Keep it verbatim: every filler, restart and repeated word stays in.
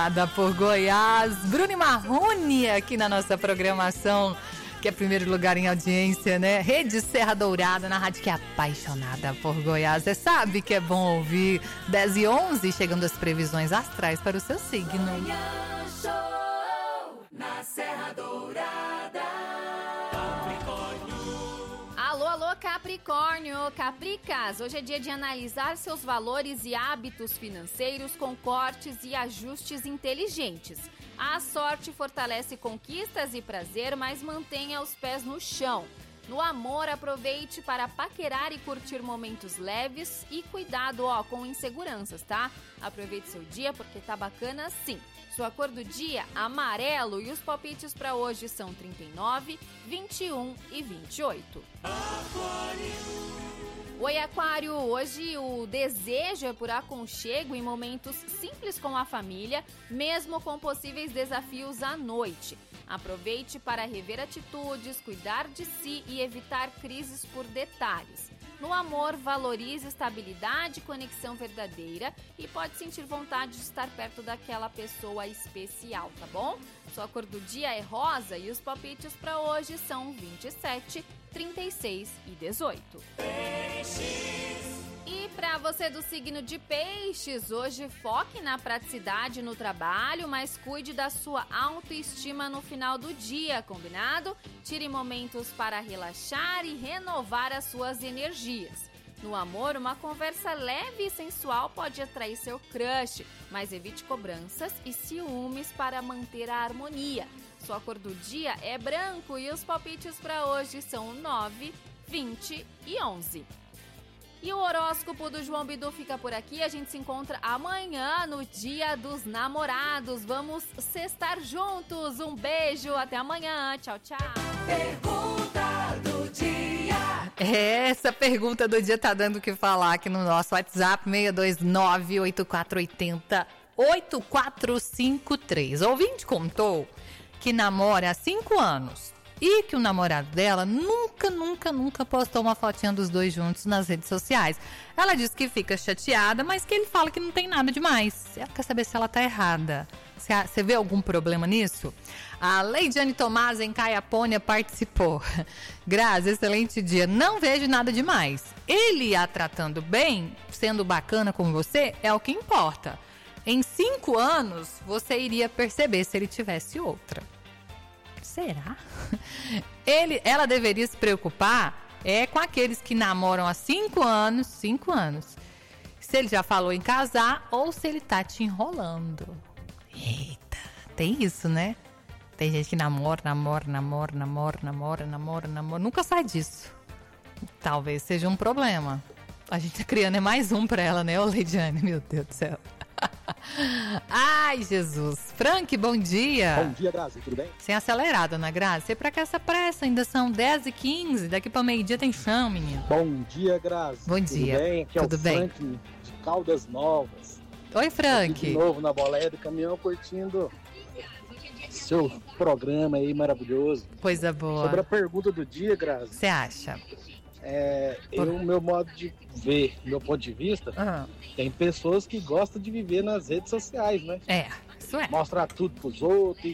Por Goiás, Bruno e Marrone aqui na nossa programação, que é primeiro lugar em audiência, né? Rede Serra Dourada, na rádio que é apaixonada por Goiás. Você sabe que é bom ouvir. Dez e onze, chegando as previsões astrais para o seu signo. Manhã Show, na Serra Dourada. Alô, alô, Capricórnio, Capricas, hoje é dia de analisar seus valores e hábitos financeiros com cortes e ajustes inteligentes. A sorte fortalece conquistas e prazer, mas mantenha os pés no chão. No amor, aproveite para paquerar e curtir momentos leves e cuidado, ó, com inseguranças, tá? Aproveite seu dia porque tá bacana sim. Sua cor do dia, amarelo, e os palpites para hoje são trinta e nove, vinte e um e vinte e oito. Oi, Aquário! Hoje o desejo é por aconchego em momentos simples com a família, mesmo com possíveis desafios à noite. Aproveite para rever atitudes, cuidar de si e evitar crises por detalhes. No amor, valorize estabilidade e conexão verdadeira e pode sentir vontade de estar perto daquela pessoa especial, tá bom? Sua cor do dia é rosa e os palpites para hoje são vinte e sete, trinta e seis e dezoito. E para você do signo de Peixes, hoje foque na praticidade no trabalho, mas cuide da sua autoestima no final do dia, combinado? Tire momentos para relaxar e renovar as suas energias. No amor, uma conversa leve e sensual pode atrair seu crush, mas evite cobranças e ciúmes para manter a harmonia. Sua cor do dia é branco e os palpites para hoje são nove, vinte e onze. E o horóscopo do João Bidu fica por aqui. A gente se encontra amanhã no Dia dos Namorados. Vamos sextar juntos. Um beijo, até amanhã. Tchau, tchau. Pergunta do dia. Essa pergunta do dia tá dando o que falar aqui no nosso WhatsApp, seis dois nove, oito quatro oito zero, oito quatro cinco três. O ouvinte contou que namora há cinco anos. E que o namorado dela nunca, nunca, nunca postou uma fotinha dos dois juntos nas redes sociais. Ela diz que fica chateada, mas que ele fala que não tem nada demais. Ela quer saber se ela tá errada. Você vê algum problema nisso? A Leidiane Tomás, em Caiapônia, participou. Grazi, excelente dia. Não vejo nada demais. Ele a tratando bem, sendo bacana com você, é o que importa. Em cinco anos, você iria perceber se ele tivesse outra. Será? Ele, ela deveria se preocupar é com aqueles que namoram há cinco anos, cinco anos. Se ele já falou em casar ou se ele tá te enrolando. Eita, tem isso, né? Tem gente que namora, namora, namora, namora, namora, namora, namora. Nunca sai disso. Talvez seja um problema. A gente tá criando é mais um pra ela, né, ô Leidiane? Meu Deus do céu. Ai, Jesus. Frank, bom dia. Bom dia, Grazi, tudo bem? Sem acelerada, né, Grazi? Sei pra que essa pressa, ainda são dez e quinze. Daqui pra meio-dia tem chão, menino. Bom dia, Grazi. Bom dia. Tudo bem? Aqui Tudo é o bem? Frank de Caldas Novas. Oi, Frank. Aqui de novo na boleia do caminhão, curtindo seu programa aí maravilhoso. Coisa boa. Sobre a pergunta do dia, Grazi. Você acha? É, eu, meu modo de ver, meu ponto de vista, Ah. tem pessoas que gostam de viver nas redes sociais, né? É, isso é. Mostrar tudo pros outros.